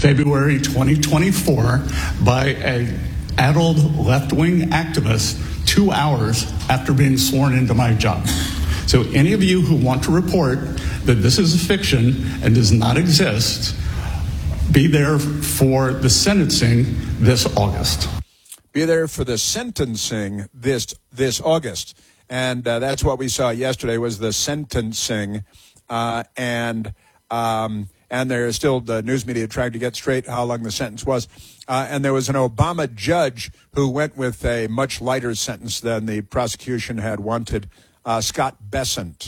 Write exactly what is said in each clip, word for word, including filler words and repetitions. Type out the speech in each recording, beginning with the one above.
February twenty twenty-four, by an addled left-wing activist two hours after being sworn into my job. So any of you who want to report that this is a fiction and does not exist, be there for the sentencing this August. Be there for the sentencing this this August. And uh, that's what we saw yesterday was the sentencing. Uh, and um, and there's still the news media trying to get straight how long the sentence was. Uh, and there was an Obama judge who went with a much lighter sentence than the prosecution had wanted, uh, Scott Bessent.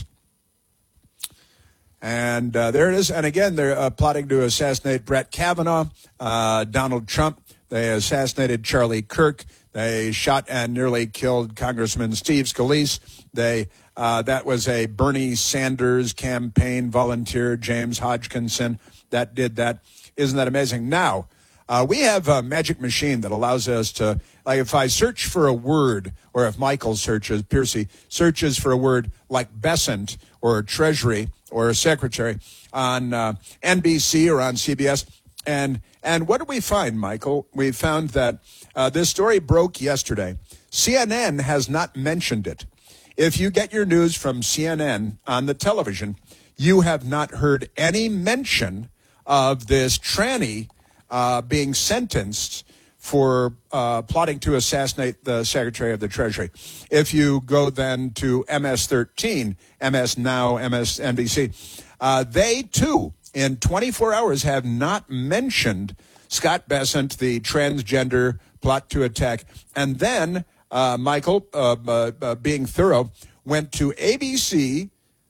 And uh, there it is. And again, they're uh, plotting to assassinate Brett Kavanaugh, uh, Donald Trump. They assassinated Charlie Kirk. They shot and nearly killed Congressman Steve Scalise. They uh, that was a Bernie Sanders campaign volunteer, James Hodgkinson, that did that. Isn't that amazing? Now, uh, we have a magic machine that allows us to, like if I search for a word, or if Michael searches, Piercy searches for a word like Bessent or Treasury or Secretary on uh, N B C or on C B S, and and what did we find, Michael? We found that uh, this story broke yesterday. C N N has not mentioned it. If you get your news from C N N on the television, you have not heard any mention of this tranny uh, being sentenced for uh, plotting to assassinate the Secretary of the Treasury. If you go then to M S thirteen, M S Now, M S N B C, uh, they too, in twenty-four hours, have not mentioned Scott Bessent, the transgender plot to attack. And then uh, Michael, uh, uh, uh, being thorough, went to A B C,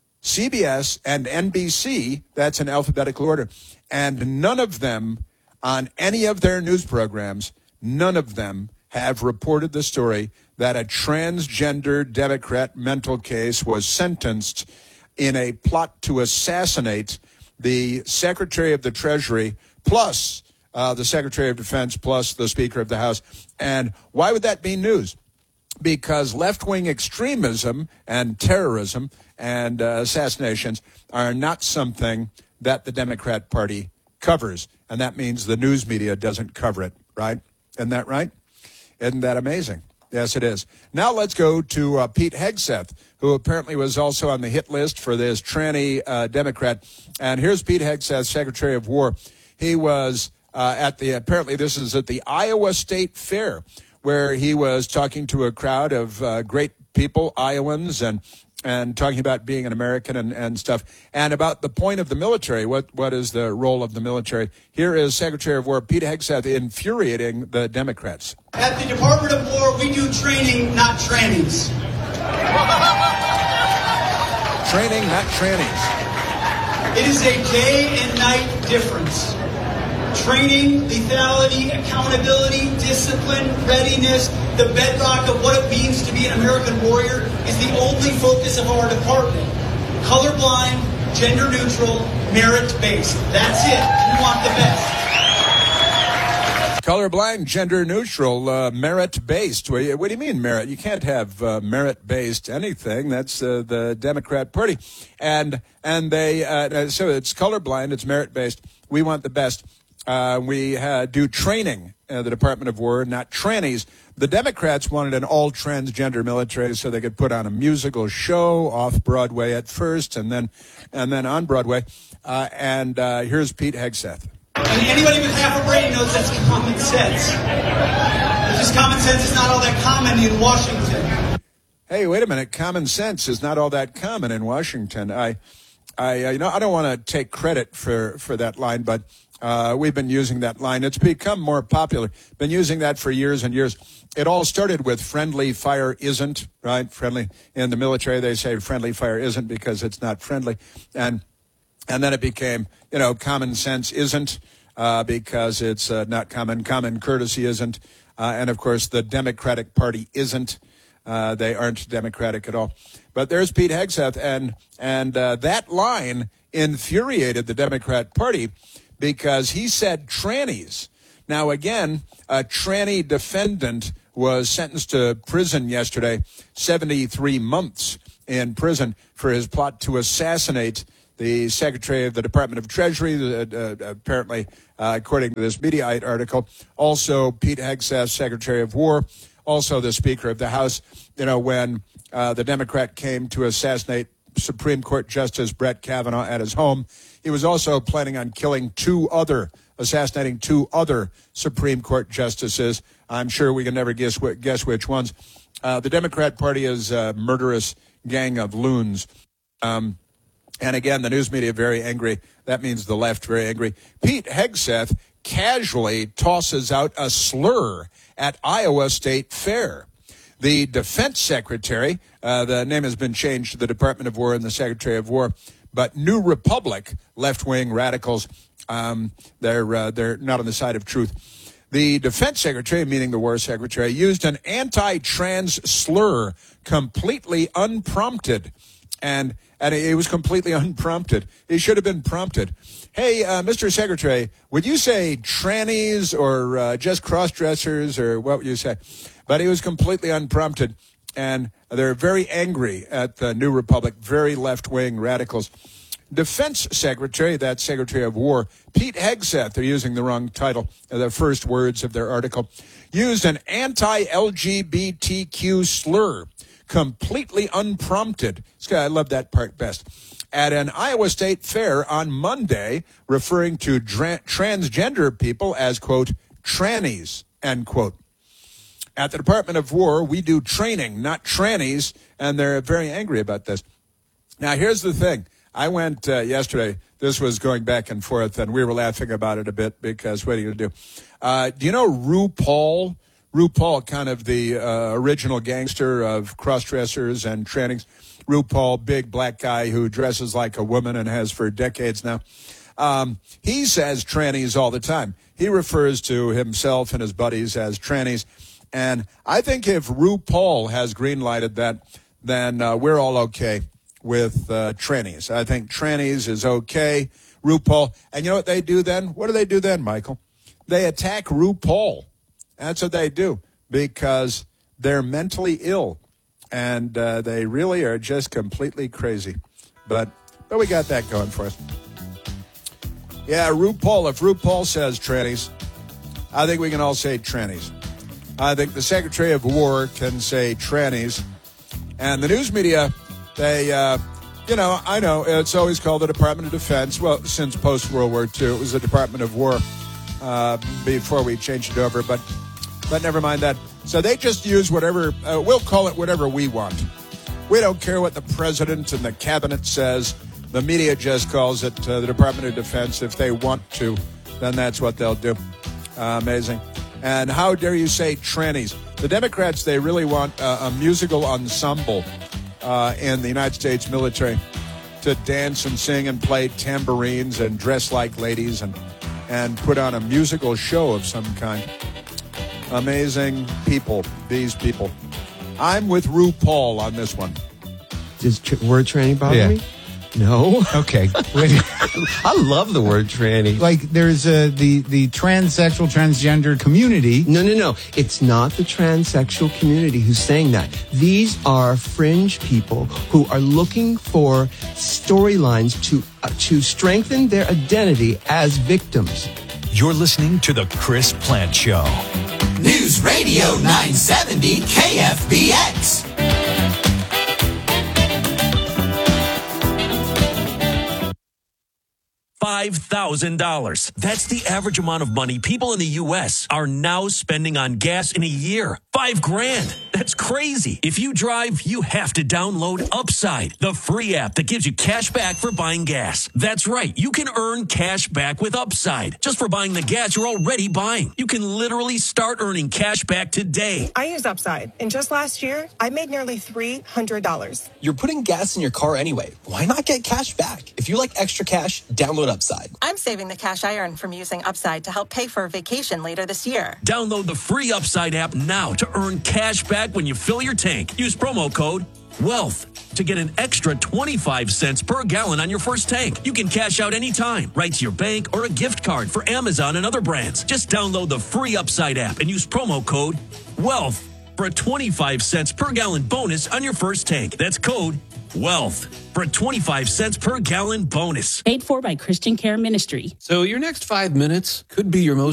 C B S, and N B C. That's in alphabetical order. And none of them, on any of their news programs, none of them have reported the story that a transgender Democrat mental case was sentenced in a plot to assassinate the Secretary of the Treasury, plus uh, the Secretary of Defense, plus the Speaker of the House. And why would that be news? Because left-wing extremism and terrorism and uh, assassinations are not something that the Democrat Party covers. And that means the news media doesn't cover it, right? Isn't that right? Isn't that amazing? Yes, it is. Now let's go to uh, Pete Hegseth, who apparently was also on the hit list for this tranny uh, Democrat. And here's Pete Hegseth, Secretary of War. He was uh, at the, apparently this is at the Iowa State Fair, where he was talking to a crowd of uh, great people, Iowans, and and talking about being an American and, and stuff, and about the point of the military. What what is the role of the military? Here is Secretary of War Pete Hegseth infuriating the Democrats. At the Department of War, we do training, not trannies. Training, not trannies. It is a day and night difference. Training, lethality, accountability, discipline, readiness, the bedrock of what it means to be an American warrior is the only focus of our department. Colorblind, gender neutral, merit-based. That's it. We want the best. Colorblind, gender neutral, uh, merit-based. What do, you, what do you mean merit? You can't have uh, merit-based anything. That's uh, the Democrat Party. And and they uh, so it's colorblind, it's merit-based. We want the best. Uh, we uh, do training at the Department of War, not trannies. The Democrats wanted an all-transgender military so they could put on a musical show off Broadway at first and then and then on Broadway. Uh, and uh, here's Pete Hegseth. And anybody with half a brain knows that's common sense. It's just common sense is not all that common in Washington. Hey, wait a minute. Common sense is not all that common in Washington. I, I, uh, you know, I don't want to take credit for, for that line, but uh, we've been using that line. It's become more popular. Been using that for years and years. It all started with friendly fire isn't, right? Friendly. In the military, they say friendly fire isn't because it's not friendly. And and then it became, you know, common sense isn't uh, because it's uh, not common. Common courtesy isn't. Uh, and, of course, the Democratic Party isn't. Uh, they aren't Democratic at all. But there's Pete Hegseth, and, and uh, that line infuriated the Democrat Party because he said trannies. Now, again, a tranny defendant was sentenced to prison yesterday, seventy-three months in prison for his plot to assassinate The Secretary of the Department of Treasury, uh, uh, apparently, uh, according to this Mediaite article, also Pete Hegseth, Secretary of War, also the Speaker of the House. You know, when uh, the Democrat came to assassinate Supreme Court Justice Brett Kavanaugh at his home, he was also planning on killing two other, assassinating two other Supreme Court justices. I'm sure we can never guess, guess which ones. Uh, the Democrat Party is a murderous gang of loons. Um, And again, the news media very angry. That means the left very angry. Pete Hegseth casually tosses out a slur at Iowa State Fair. The defense secretary, uh, the name has been changed to the Department of War and the Secretary of War, but New Republic, left-wing radicals, um, they're, uh, they're not on the side of truth. The defense secretary, meaning the war secretary, used an anti-trans slur completely unprompted. And And it was completely unprompted. It should have been prompted. Hey, uh, Mister Secretary, would you say trannies or uh, just cross-dressers, or what would you say? But it was completely unprompted. And they're very angry at the New Republic, very left-wing radicals. Defense Secretary, that's Secretary of War, Pete Hegseth, they're using the wrong title, the first words of their article, used an anti-L G B T Q slur, completely unprompted. I love that part best. At an Iowa State Fair on Monday, referring to dra- transgender people as, quote, trannies, end quote. At the Department of War, we do training, not trannies, and they're very angry about this. Now, here's the thing. I went uh, yesterday. This was going back and forth, and we were laughing about it a bit because what are you going to do? Uh, do you know RuPaul? RuPaul, kind of the uh, original gangster of cross-dressers and trannies. RuPaul, big black guy who dresses like a woman and has for decades now. Um, he says trannies all the time. He refers to himself and his buddies as trannies. And I think if RuPaul has green-lighted that, then uh, we're all okay with uh, trannies. I think trannies is okay. RuPaul. And you know what they do then? What do they do then, Michael? They attack RuPaul. That's what they do, because they're mentally ill, and uh, they really are just completely crazy. But but we got that going for us. Yeah, RuPaul, if RuPaul says trannies, I think we can all say trannies. I think the Secretary of War can say trannies. And the news media, they, uh, you know, I know it's always called the Department of Defense. Well, since post-World War Two, it was the Department of War uh, before we changed it over. But But never mind that. So they just use whatever, uh, we'll call it whatever we want. We don't care what the president and the cabinet says. The media just calls it uh, the Department of Defense. If they want to, then that's what they'll do. Uh, amazing. And how dare you say trannies? The Democrats, they really want uh, a musical ensemble uh, in the United States military to dance and sing and play tambourines and dress like ladies and, and put on a musical show of some kind. Amazing people, these people. I'm with RuPaul on this one. Does tr- word tranny bother yeah. me? No. Okay. I love the word tranny. Like there's a, the, the transsexual, transgender community. No, no, no. It's not the transsexual community who's saying that. These are fringe people who are looking for storylines to uh, to strengthen their identity as victims. You're listening to The Chris Plante Show. News Radio nine seventy K F B X. five thousand dollars. That's the average amount of money people in the U S are now spending on gas in a year. Five grand. That's crazy. If you drive, you have to download Upside, the free app that gives you cash back for buying gas. That's right. You can earn cash back with Upside just for buying the gas you're already buying. You can literally start earning cash back today. I use Upside, and just last year, I made nearly three hundred dollars. You're putting gas in your car anyway. Why not get cash back? If you like extra cash, download Upside. I'm saving the cash I earn from using Upside to help pay for a vacation later this year. Download the free Upside app now to earn cash back when you fill your tank. Use promo code WEALTH to get an extra twenty-five cents per gallon on your first tank. You can cash out anytime, right to your bank or a gift card for Amazon and other brands. Just download the free Upside app and use promo code WEALTH for a twenty-five cents per gallon bonus on your first tank. That's code Wealth for a twenty-five cents per gallon bonus. Paid for by Christian Care Ministry. So your next five minutes could be your most